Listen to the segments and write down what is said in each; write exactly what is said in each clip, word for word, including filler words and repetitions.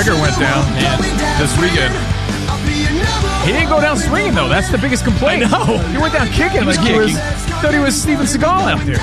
McGregor went down this weekend. He didn't go down swinging, though. That's the biggest complaint. I know. He went down kicking. He was like kicking. He was, thought he was Steven Seagal out there.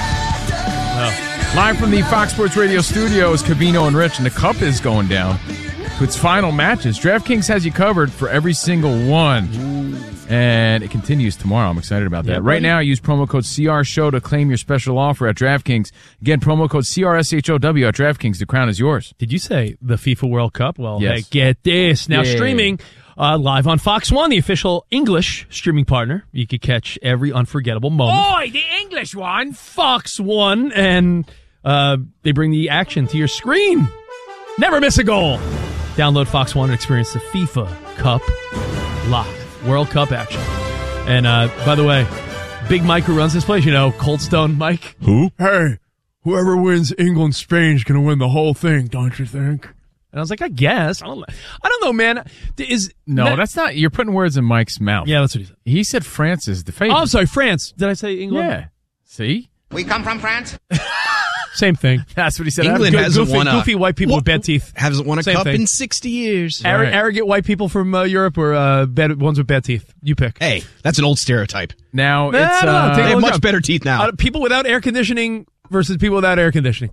Oh. Live from the Fox Sports Radio studios, Covino and Rich, and the Cup is going down to its final matches. DraftKings has you covered for every single one. Ooh. And it continues tomorrow. I'm excited about that. Yeah, right now, use promo code C R S H O W to claim your special offer at DraftKings. Again, promo code C R S H O W at DraftKings. The crown is yours. Did you say the FIFA World Cup? Well, yes. Hey, get this. Now yeah. streaming uh, live on Fox One, the official English streaming partner. You could catch every unforgettable moment. Oi, the English one. Fox One, and uh, they bring the action to your screen. Never miss a goal. Download Fox One and experience the FIFA Cup live. World Cup action. And uh, by the way, Big Mike who runs this place, you know, Cold Stone Mike. Who? Hey, whoever wins England, Spain's going to win the whole thing, don't you think? And I was like, I guess. I don't, I don't know, man. Is No, that, that's not. You're putting words in Mike's mouth. Yeah, that's what he said. He said France is the favorite. Oh, I'm sorry, France. Did I say England? Yeah. See? We come from France. Same thing. That's what he said. England Go- hasn't goofy, won a goofy white people with bad teeth. Hasn't won a Same cup thing. in sixty years. Arro- Right. Arrogant white people from uh, Europe or uh, bad ones with bad teeth. You pick. Hey, that's an old stereotype. Now, Nah, it's. no, no, Uh, take They a have look much up. better teeth now. Uh, people without air conditioning versus people without air conditioning.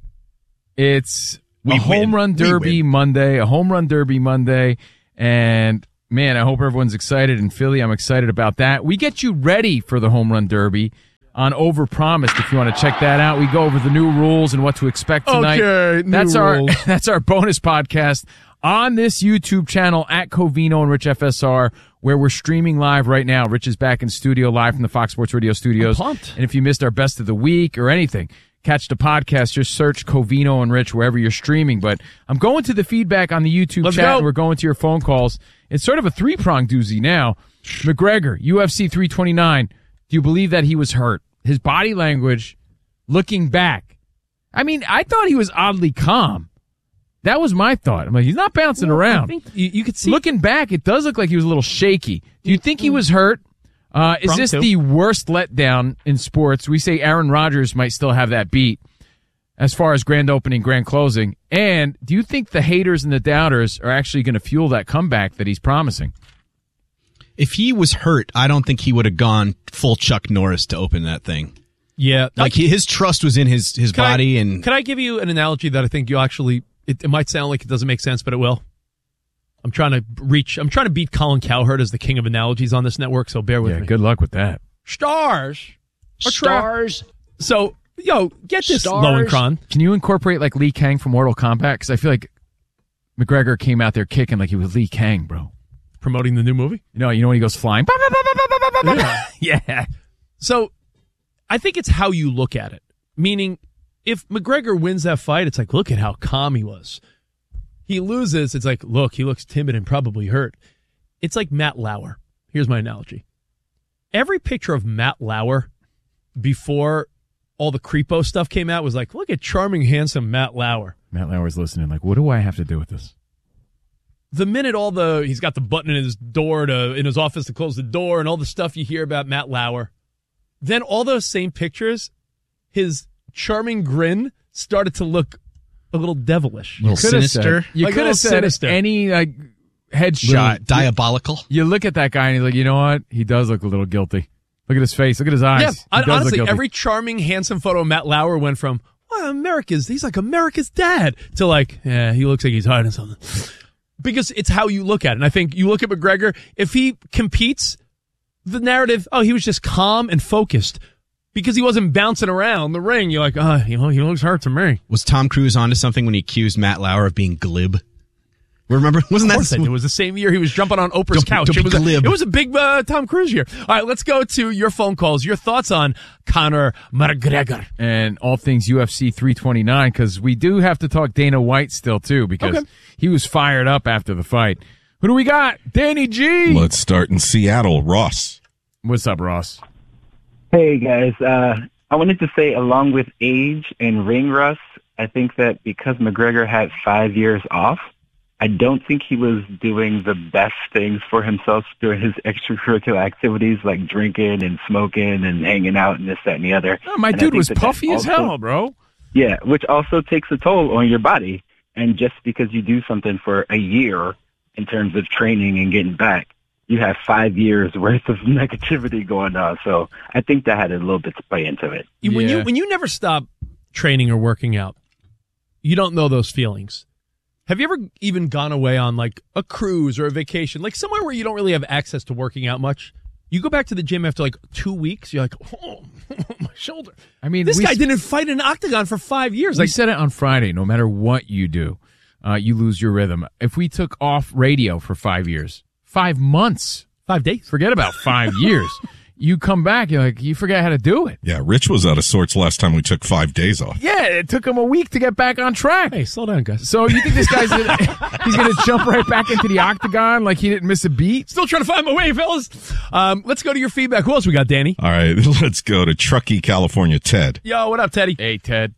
It's We a home win. run We derby win. Monday, a home run derby Monday, and man, I hope everyone's excited in Philly. I'm excited about that. We get you ready for the home run derby on Overpromised. If you want to check that out, we go over the new rules and what to expect tonight. Okay, new that's our rules. that's our bonus podcast on this YouTube channel at Covino and Rich F S R, where we're streaming live right now. Rich is back in studio live from the Fox Sports Radio studios. I'm pumped. And if you missed our best of the week or anything, catch the podcast. Just search Covino and Rich wherever you're streaming. But I'm going to the feedback on the YouTube Let's chat, go. and we're going to your phone calls. It's sort of a three-pronged doozy now. McGregor, U F C three twenty-nine. Do you believe that he was hurt? His body language, looking back. I mean, I thought he was oddly calm. That was my thought. I'm like, he's not bouncing Well, I around. think you, you could see. Looking back, it does look like he was a little shaky. Do you think he was hurt? Uh, is Drunk this too. the worst letdown in sports? We say Aaron Rodgers might still have that beat as far as grand opening, grand closing. And do you think the haters and the doubters are actually going to fuel that comeback that he's promising? If he was hurt, I don't think he would have gone full Chuck Norris to open that thing. Yeah. Like he, his trust was in his, his Can body. I, and Can I give you an analogy that I think you actually, it, it might sound like it doesn't make sense, but it will. I'm trying to reach, I'm trying to beat Colin Cowherd as the king of analogies on this network, so bear with Yeah, me. good luck with that. Stars. Are tra- Stars. So, yo, get this, Stars. Lowenkron. Can you incorporate like Lee Kang from Mortal Kombat? Because I feel like McGregor came out there kicking like he was Lee Kang, bro. Promoting the new movie? You know, you know when he goes flying? Yeah. Yeah. So, I think it's how you look at it. Meaning, if McGregor wins that fight, it's like, look at how calm he was. He loses, it's like, look, he looks timid and probably hurt. It's like Matt Lauer. Here's my analogy. Every picture of Matt Lauer before all the creepo stuff came out was like, look at charming, handsome Matt Lauer. Matt Lauer's listening like, what do I have to do with this? The minute all the, he's got the button in his door to, in his office to close the door and all the stuff you hear about Matt Lauer, then all those same pictures, his charming grin started to look a little devilish. a little Coulda sinister, said- you Like a could have little said sinister. any like little headshot. diabolical. You look at that guy and he's like, you know what? He does look a little guilty. Look at his face. Look at his eyes. Yeah, He I, does look honestly, guilty. every charming, handsome photo of Matt Lauer went from, well, America's, he's like America's dad, to like, yeah, he looks like he's hiding something. Because it's how you look at it. And I think you look at McGregor, if he competes, the narrative, oh, he was just calm and focused. Because he wasn't bouncing around the ring. You're like, oh, you know, he looks hurt to me. Was Tom Cruise onto something when he accused Matt Lauer of being glib? Remember? Wasn't Of that course I did. It was the same year he was jumping on Oprah's Don't- couch. don't It be was, a, glib. it was a big uh, Tom Cruise year. All right, let's go to your phone calls. Your thoughts on Conor McGregor. and all things U F C three twenty-nine, because we do have to talk Dana White still, too, because Okay. he was fired up after the fight. Who do we got? Danny G. Let's start in Seattle. Ross. What's up, Ross? Hey, guys. Uh, I wanted to say, along with age and ring rust, I think that because McGregor had five years off, I don't think he was doing the best things for himself during his extracurricular activities like drinking and smoking and hanging out and this, that, and the other. Oh, my And I dude think was that that puffy as also- hell, bro. Yeah, which also takes a toll on your body. And just because you do something for a year in terms of training and getting back, you have five years worth of negativity going on. So I think that had a little bit to play into it. When Yeah. you when you never stop training or working out, you don't know those feelings. Have you ever even gone away on like a cruise or a vacation, like somewhere where you don't really have access to working out much? You go back to the gym after like two weeks, you're like, oh, my shoulder. I mean, this we guy s- didn't fight an octagon for five years. We Like, said it on Friday. No matter what you do, uh, you lose your rhythm. If we took off radio for five years, five months, five days. forget about five years. You come back, you're like, you forget how to do it. Yeah, Rich was out of sorts last time we took five days off. Yeah, it took him a week to get back on track. Hey, slow down, guys. So you think this guy's gonna, he's going to jump right back into the octagon like he didn't miss a beat? Still trying to find my way, fellas. Um, let's go to your feedback. Who else we got, Danny? All right, let's go to Truckee, California. Ted. Yo, what up, Teddy? Hey, Ted.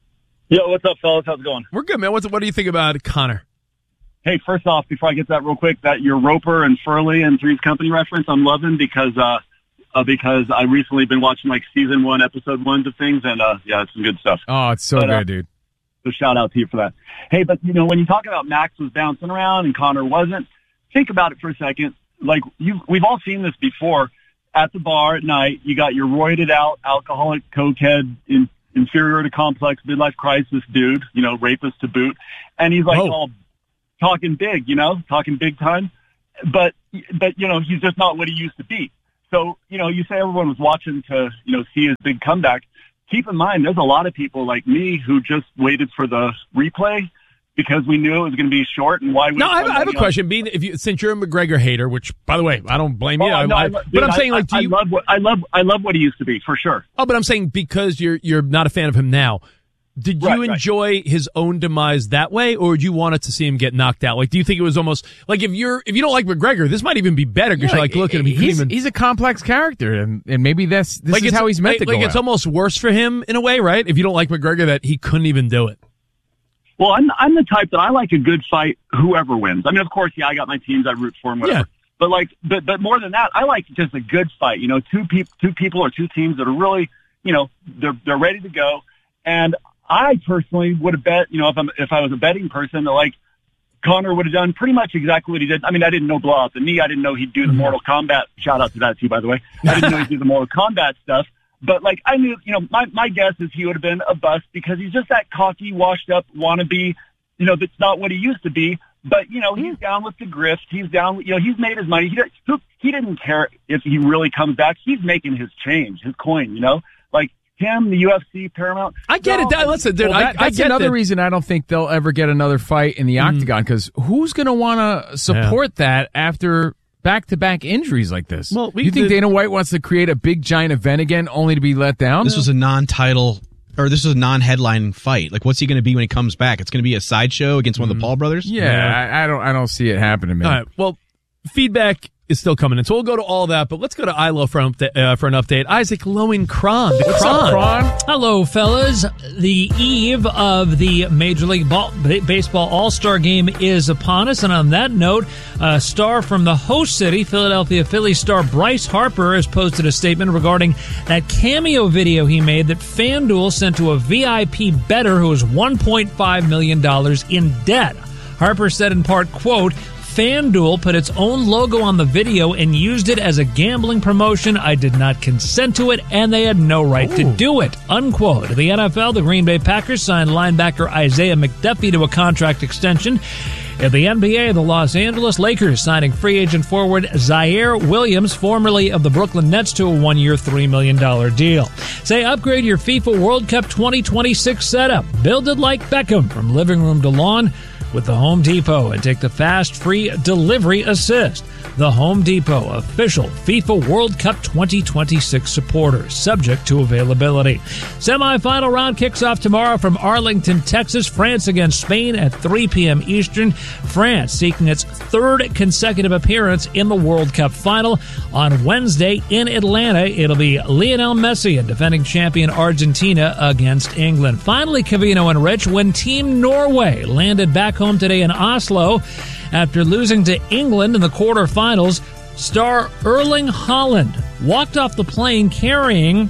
Yo, what's up, fellas? How's it going? We're good, man. What's, what do you think about Connor? Hey, first off, before I get to that real quick, that your Roper and Furley and Three's Company reference, I'm loving because uh, uh because I recently been watching like season one, episode ones of things, and uh yeah, it's some good stuff. Oh, it's so But, uh, good, dude. So shout out to you for that. Hey, but you know, when you talk about Max was bouncing around and Connor wasn't, think about it for a second. Like you, we've all seen this before. At the bar at night, you got your roided out, alcoholic, cokehead, in, inferior to complex, midlife crisis dude, you know, rapist to boot, and he's like Oh. all talking big, you know, talking big time. But, but, you know, he's just not what he used to be. So, you know, you say everyone was watching to, you know, see his big comeback. Keep in mind, there's a lot of people like me who just waited for the replay because we knew it was going to be short. And why would No, I have, I have a somebody question. Being if you, since you're a McGregor hater, which by the way, I don't blame Oh, you. I, no, I, I- but dude, I'm I- saying, like, do I, you? I love what I love. I love what he used to be for sure. Oh, but I'm saying because you're you're not a fan of him now. Did you Right, right. enjoy his own demise that way, or did you wanted to see him get knocked out? Like, do you think it was almost like if you're if you don't like McGregor, this might even be better because Yeah, you're like, look at him, he couldn't he's, even. he's a complex character, and, and maybe that's this like is it's, how he's meant like, to go like it's out. almost worse for him in a way, right? If you don't like McGregor, that he couldn't even do it. Well, I'm I'm the type that I like a good fight, whoever wins. I mean, of course, yeah, I got my teams, I root for them, whatever. Yeah. But like, but but more than that, I like just a good fight. You know, two people, two people or two teams that are really, you know, they're they're ready to go. And I personally would have bet, you know, if I'm if I was a betting person, that like Connor would have done pretty much exactly what he did. I mean, I didn't know blow out the knee. I didn't know he'd do the Mortal Kombat. Shout out to that too, by the way. I didn't know he'd do the Mortal Kombat stuff. But like, I knew, you know, my my guess is he would have been a bust because he's just that cocky, washed up wannabe. You know, that's not what he used to be. But you know, he's down with the grift. He's down. You know, he's made his money. He didn't- he didn't care if he really comes back. He's making his change, his coin. You know, like. Him, the U F C, Paramount. I get No, it. That, listen, dude, Well, I, that- I that's get another that. reason I don't think they'll ever get another fight in the octagon because who's going to want to support that after back-to-back injuries like this? Well, we you think did- Dana White wants to create a big giant event again only to be let down? This was a non-title, or this is a non-headline fight. Like, what's he going to be when he comes back? It's going to be a sideshow against one of the Paul brothers? yeah, Yeah. I, I don't. I don't see it happening, man. All right. Well, feedback is still coming in, so we'll go to all that. But let's go to I L O for, an upda- uh, for an update. Isaac Lowen Cron. The What's Cron. up, Ron? Hello, fellas. The eve of the Major League Ball- Baseball All-Star Game is upon us. And on that note, a star from the host city, Philadelphia Phillies star Bryce Harper, has posted a statement regarding that cameo video he made that FanDuel sent to a V I P bettor who was one point five million dollars in debt. Harper said in part, quote, FanDuel put its own logo on the video and used it as a gambling promotion. I did not consent to it, and they had no right to do it, unquote. The N F L, the Green Bay Packers signed linebacker Isaiah McDuffie to a contract extension. In the N B A, the Los Angeles Lakers signing free agent forward Zaire Williams, formerly of the Brooklyn Nets, to a one-year, three million dollars deal. Say, upgrade your FIFA World Cup twenty twenty-six setup. Build it like Beckham from living room to lawn with the Home Depot and take the fast, free delivery assist. The Home Depot, official FIFA World Cup twenty twenty-six supporter, subject to availability. Semifinal round kicks off tomorrow from Arlington, Texas. France against Spain at three p.m. Eastern. France seeking its third consecutive appearance in the World Cup final. On Wednesday in Atlanta, it'll be Lionel Messi and defending champion Argentina against England. Finally, Cavino and Rich, when Team Norway landed back home today in Oslo after losing to England in the quarterfinals, star Erling Haaland walked off the plane carrying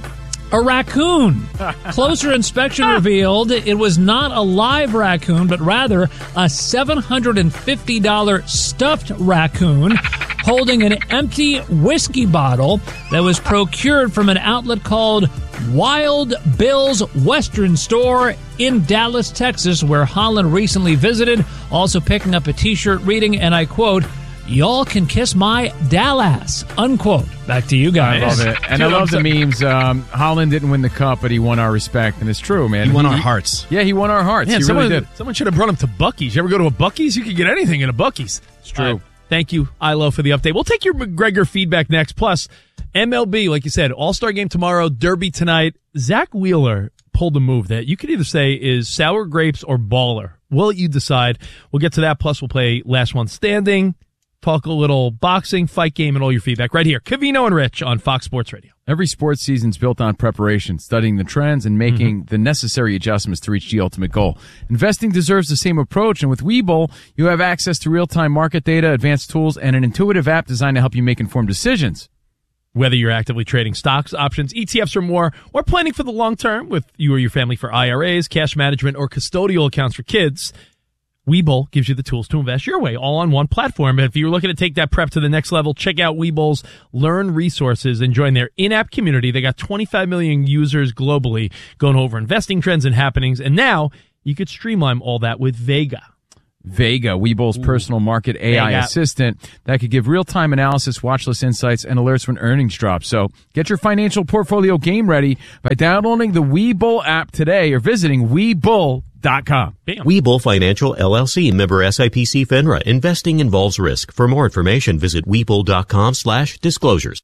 a raccoon. Closer inspection revealed it was not a live raccoon, but rather a seven hundred fifty dollars stuffed raccoon holding an empty whiskey bottle that was procured from an outlet called Wild Bill's Western Store in Dallas, Texas, where Holland recently visited, also picking up a t-shirt reading, and I quote, "Y'all can kiss my Dallas," unquote. Back to you guys. I love it. And Dude, I love I'm the memes. Um, Holland didn't win the cup, but he won our respect. And it's true, man. He won our hearts. Yeah, he won our hearts. Man, he someone, really did. someone should have brought him to Buc-ee's. You ever go to a Buc-ee's? You could get anything in a Buc-ee's. It's true. Uh, thank you, Ilo, for the update. We'll take your McGregor feedback next. Plus, M L B, like you said, All-Star game tomorrow, Derby tonight. Zach Wheeler pulled a move that you could either say is sour grapes or baller. We'll let you decide. We'll get to that. Plus, we'll play Last One Standing, talk a little boxing, fight game, and all your feedback right here. Covino and Rich on Fox Sports Radio. Every sports season's built on preparation, studying the trends, and making mm-hmm. the necessary adjustments to reach the ultimate goal. Investing deserves the same approach, and with Webull, you have access to real-time market data, advanced tools, and an intuitive app designed to help you make informed decisions. Whether you're actively trading stocks, options, E T Fs, or more, or planning for the long term with you or your family for I R As, cash management, or custodial accounts for kids, Webull gives you the tools to invest your way, all on one platform. If you're looking to take that prep to the next level, check out Webull's Learn resources and join their in-app community. They got twenty-five million users globally going over investing trends and happenings, and now you could streamline all that with Vega. Vega, Webull's Ooh. personal market A I Vega. assistant that could give real-time analysis, watch list insights, and alerts when earnings drop. So get your financial portfolio game ready by downloading the Webull app today or visiting Webull dot com. Bam. Webull Financial, L L C, member S I P C FINRA. Investing involves risk. For more information, visit Webull.com slash disclosures.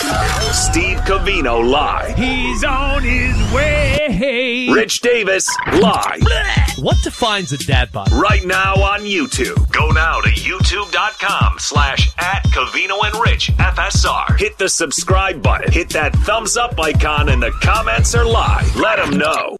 Steve Covino live. He's on his way. Rich Davis live. What defines a dad bod? Right now on YouTube. Go now to YouTube.com slash at Covino and Rich F S R. Hit the subscribe button. Hit that thumbs up icon and the comments are live. Let them know.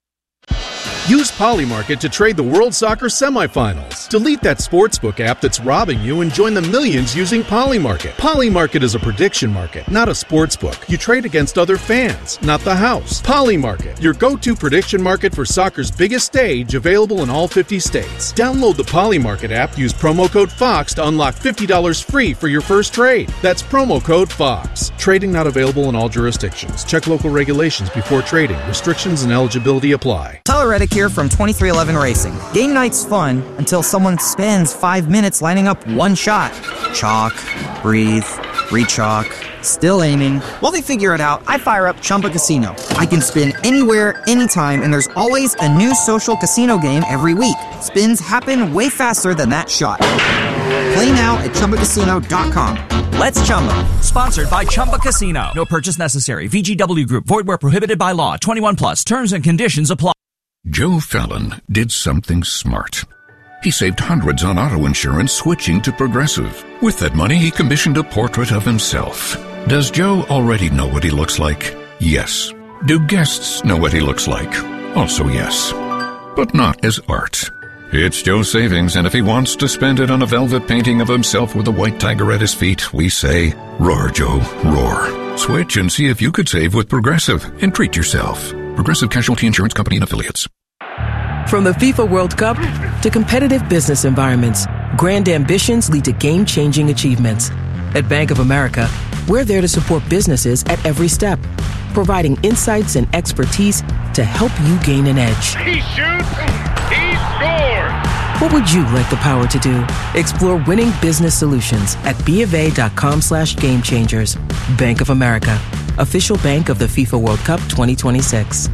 Use Polymarket to trade the World Soccer semifinals. Delete that sportsbook app that's robbing you and join the millions using Polymarket. Polymarket is a prediction market, not a sportsbook. You trade against other fans, not the house. Polymarket, your go-to prediction market for soccer's biggest stage, available in all fifty states. Download the Polymarket app, use promo code FOX to unlock fifty dollars free for your first trade. That's promo code FOX. Trading not available in all jurisdictions. Check local regulations before trading. Restrictions and eligibility apply. Tyler Reddick here from twenty-three eleven Racing. Game night's fun until someone spends five minutes lining up one shot. Chalk, breathe, re-chalk, still aiming. While they figure it out, I fire up Chumba Casino. I can spin anywhere, anytime, and there's always a new social casino game every week. Spins happen way faster than that shot. Play now at Chumba Casino dot com. Let's Chumba. Sponsored by Chumba Casino. No purchase necessary. V G W Group. Void where prohibited by law. twenty-one plus. Terms and conditions apply. Joe Fallon did something smart. He saved hundreds on auto insurance switching to Progressive. With that money, he commissioned a portrait of himself. Does Joe already know what he looks like? Yes. Do guests know what he looks like? Also yes. But not as art. It's Joe's savings, and if he wants to spend it on a velvet painting of himself with a white tiger at his feet, we say, roar, Joe, roar. Switch and see if you could save with Progressive and treat yourself. Progressive Casualty Insurance Company and Affiliates. From the FIFA World Cup to competitive business environments, grand ambitions lead to game-changing achievements. At Bank of America, we're there to support businesses at every step, providing insights and expertise to help you gain an edge. He shoots, he scores! What would you like the power to do? Explore winning business solutions at BofA.com slash game changers. Bank of America, official bank of the FIFA World Cup twenty twenty-six.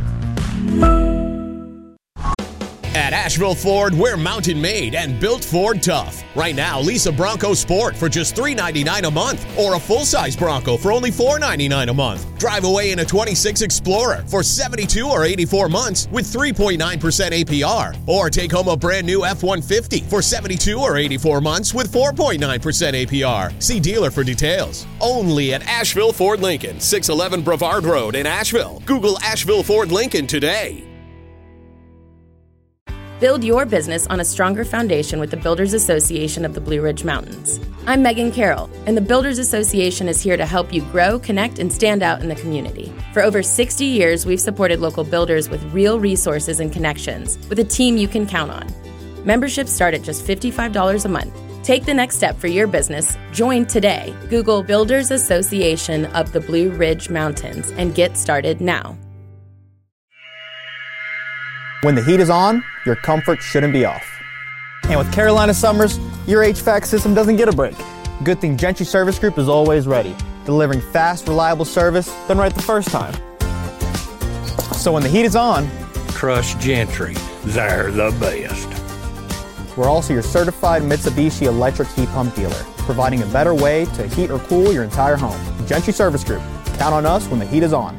At Asheville Ford, we're mountain made and built Ford tough. Right now, lease a Bronco Sport for just three hundred ninety-nine dollars a month or a full-size Bronco for only four hundred ninety-nine dollars a month. Drive away in a twenty-six Explorer for seventy-two or eighty-four months with three point nine percent A P R. Or take home a brand new F one fifty for seventy-two or eighty-four months with four point nine percent A P R. See dealer for details. Only at Asheville Ford Lincoln, six eleven Brevard Road in Asheville. Google Asheville Ford Lincoln today. Build your business on a stronger foundation with the Builders Association of the Blue Ridge Mountains. I'm Megan Carroll, and the Builders Association is here to help you grow, connect, and stand out in the community. For over sixty years, we've supported local builders with real resources and connections, with a team you can count on. Memberships start at just fifty-five dollars a month. Take the next step for your business. Join today. Google Builders Association of the Blue Ridge Mountains and get started now. When the heat is on, your comfort shouldn't be off. And with Carolina Summers, your H V A C system doesn't get a break. Good thing Gentry Service Group is always ready, delivering fast, reliable service done right the first time. So when the heat is on, trust Gentry. They're the best. We're also your certified Mitsubishi electric heat pump dealer, providing a better way to heat or cool your entire home. Gentry Service Group. Count on us when the heat is on.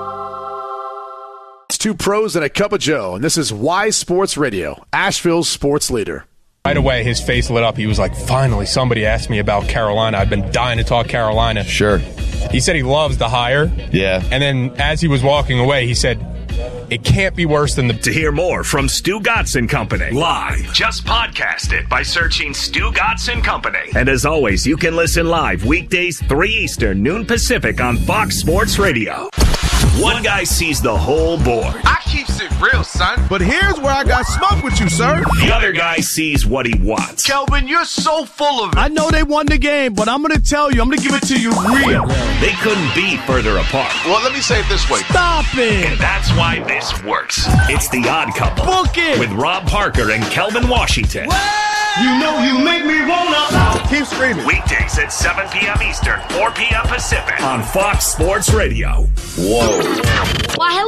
It's two pros and a cup of Joe, and this is Y Sports Radio, Asheville's sports leader. Right away, his face lit up. He was like, finally, somebody asked me about Carolina. I've been dying to talk Carolina. Sure. He said he loves the hire. Yeah. And then as he was walking away, he said, it can't be worse than the... To hear more from Stu Gatz and Company live, just podcast it by searching Stu Gatz and Company. And as always, you can listen live weekdays three Eastern, noon Pacific on Fox Sports Radio. One guy sees the whole board. I keeps it real, son. But here's where I got smoked with you, sir. The other guy sees what he wants. Kelvin, you're so full of it. I know they won the game, but I'm going to tell you, I'm going to give it to you real. They couldn't be further apart. Well, let me say it this way. Stop it. And that's why this works. It's The Odd Couple. Book it. With Rob Parker and Kelvin Washington. You know you make me wanna. Keep screaming. Weekdays at seven p.m. Eastern, four p.m. Pacific on Fox Sports Radio. Whoa. Why,